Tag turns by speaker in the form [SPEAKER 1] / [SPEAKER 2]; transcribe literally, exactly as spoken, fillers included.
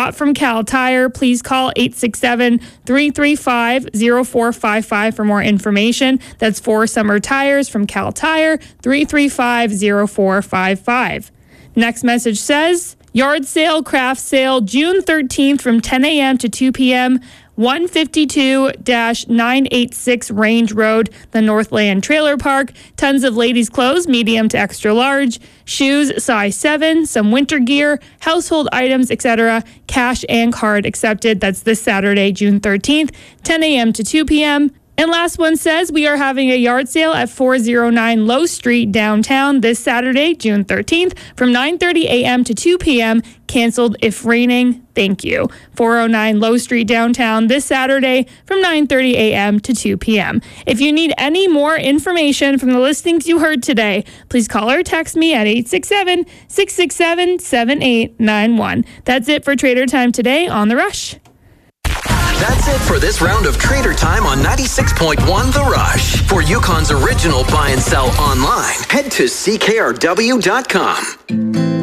[SPEAKER 1] lot from Cal Tire, please call eight six seven, three three five, zero four five five for more information. That's for summer tires from Cal Tire, three three five, zero four five five. Next message says, yard sale, craft sale, June thirteenth from ten a.m. to two p.m., one fifty-two nine eighty-six Range Road, the Northland Trailer Park. Tons of ladies' clothes, medium to extra large, shoes size seven, some winter gear, household items, et cetera. Cash and card accepted. That's this Saturday, June thirteenth, ten a.m. to two p.m. And last one says, we are having a yard sale at four oh nine Low Street downtown this Saturday, June thirteenth, from nine thirty a.m. to two p.m. Canceled if raining. Thank you. four oh nine Low Street downtown this Saturday from nine thirty a.m. to two p.m. If you need any more information from the listings you heard today, please call or text me at eight six seven, six six seven, seven eight nine one. That's it for Trader Time today on The Rush.
[SPEAKER 2] That's it for this round of Trader Time on ninety-six point one The Rush. For Yukon's original buy and sell online, head to C K R W dot com.